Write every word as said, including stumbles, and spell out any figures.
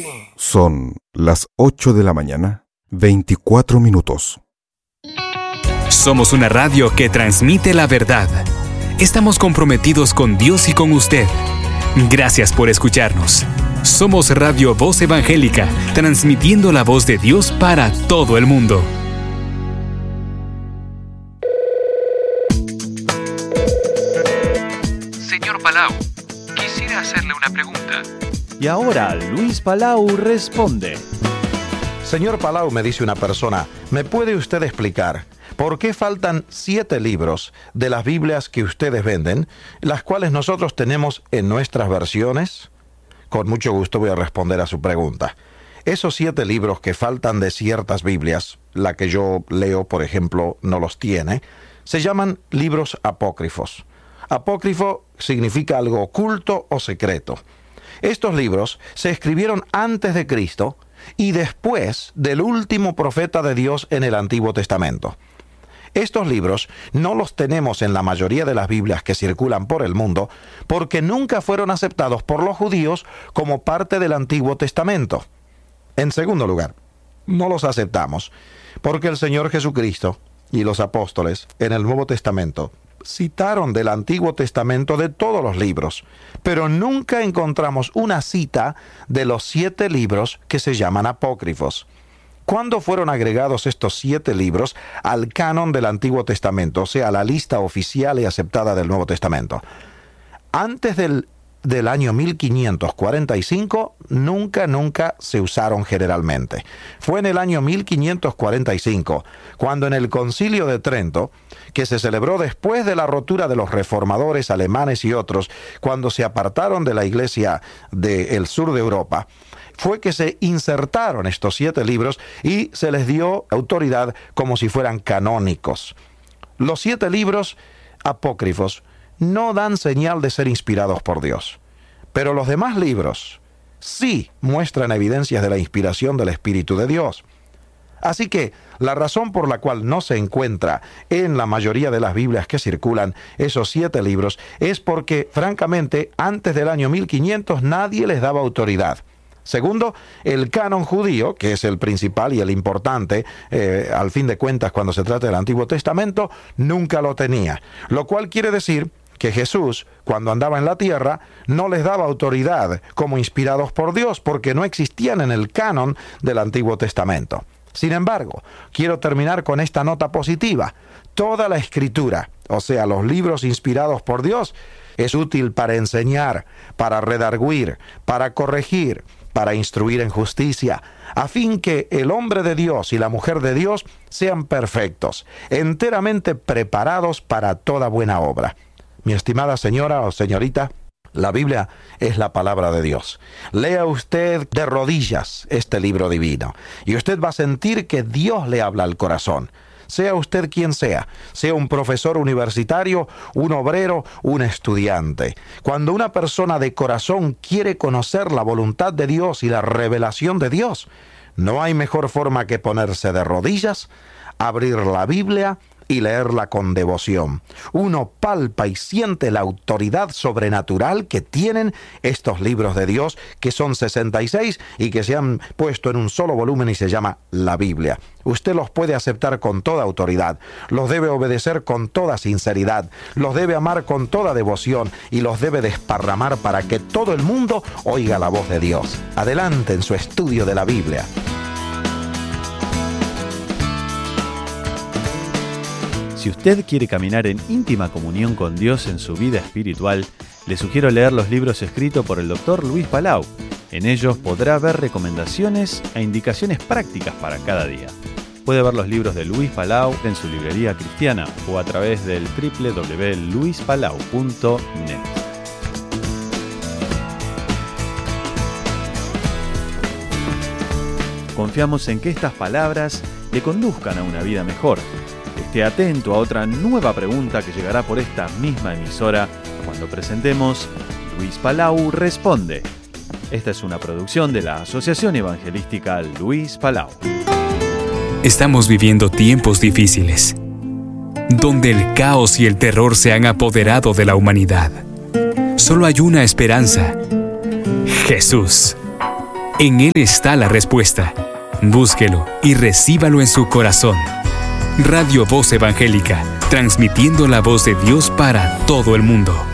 Son las ocho de la mañana, veinticuatro minutos. Somos una radio que transmite la verdad. Estamos comprometidos con Dios y con usted. Gracias por escucharnos. Somos Radio Voz Evangélica, transmitiendo la voz de Dios para todo el mundo. Señor Palau, quisiera hacerle una pregunta. Y ahora Luis Palau responde. Señor Palau, me dice una persona, ¿me puede usted explicar por qué faltan siete libros de las Biblias que ustedes venden, las cuales nosotros tenemos en nuestras versiones? Con mucho gusto voy a responder a su pregunta. Esos siete libros que faltan de ciertas Biblias, la que yo leo, por ejemplo, no los tiene, se llaman libros apócrifos. Apócrifo significa algo oculto o secreto. Estos libros se escribieron antes de Cristo y después del último profeta de Dios en el Antiguo Testamento. Estos libros no los tenemos en la mayoría de las Biblias que circulan por el mundo porque nunca fueron aceptados por los judíos como parte del Antiguo Testamento. En segundo lugar, no los aceptamos porque el Señor Jesucristo y los apóstoles en el Nuevo Testamento citaron del Antiguo Testamento de todos los libros, pero nunca encontramos una cita de los siete libros que se llaman apócrifos. ¿Cuándo fueron agregados estos siete libros al canon del Antiguo Testamento, o sea, a la lista oficial y aceptada del Nuevo Testamento? Antes del, del año mil quinientos cuarenta y cinco, nunca, nunca se usaron generalmente. Fue en el año mil quinientos cuarenta y cinco, cuando en el Concilio de Trento, que se celebró después de la rotura de los reformadores alemanes y otros, cuando se apartaron de la Iglesia del sur de Europa, fue que se insertaron estos siete libros y se les dio autoridad como si fueran canónicos. Los siete libros apócrifos no dan señal de ser inspirados por Dios, pero los demás libros sí muestran evidencias de la inspiración del Espíritu de Dios. Así que la razón por la cual no se encuentra en la mayoría de las Biblias que circulan esos siete libros es porque, francamente, antes del año mil quinientos nadie les daba autoridad. Segundo, el canon judío, que es el principal y el importante, eh, al fin de cuentas cuando se trata del Antiguo Testamento, nunca lo tenía. Lo cual quiere decir que Jesús, cuando andaba en la tierra, no les daba autoridad como inspirados por Dios, porque no existían en el canon del Antiguo Testamento. Sin embargo, quiero terminar con esta nota positiva. Toda la Escritura, o sea, los libros inspirados por Dios, es útil para enseñar, para redarguir, para corregir, para instruir en justicia, a fin que el hombre de Dios y la mujer de Dios sean perfectos, enteramente preparados para toda buena obra. Mi estimada señora o señorita, la Biblia es la palabra de Dios. Lea usted de rodillas este libro divino y usted va a sentir que Dios le habla al corazón. Sea usted quien sea, sea un profesor universitario, un obrero, un estudiante. Cuando una persona de corazón quiere conocer la voluntad de Dios y la revelación de Dios, no hay mejor forma que ponerse de rodillas, abrir la Biblia y leerla con devoción. Uno palpa y siente la autoridad sobrenatural que tienen estos libros de Dios, que son sesenta y seis y que se han puesto en un solo volumen y se llama la Biblia. Usted los puede aceptar con toda autoridad, los debe obedecer con toda sinceridad, los debe amar con toda devoción y los debe desparramar para que todo el mundo oiga la voz de Dios. Adelante en su estudio de la Biblia. Si usted quiere caminar en íntima comunión con Dios en su vida espiritual, le sugiero leer los libros escritos por el doctor Luis Palau. En ellos podrá ver recomendaciones e indicaciones prácticas para cada día. Puede ver los libros de Luis Palau en su librería cristiana o a través del doble u doble u doble u punto luis palau punto net. Confiamos en que estas palabras le conduzcan a una vida mejor. Esté atento a otra nueva pregunta que llegará por esta misma emisora cuando presentemos Luis Palau Responde. Esta es una producción de la Asociación Evangelística Luis Palau. Estamos viviendo tiempos difíciles, donde el caos y el terror se han apoderado de la humanidad. Solo hay una esperanza: Jesús. En Él está la respuesta. Búsquelo y recíbalo en su corazón. Radio Voz Evangélica, transmitiendo la voz de Dios para todo el mundo.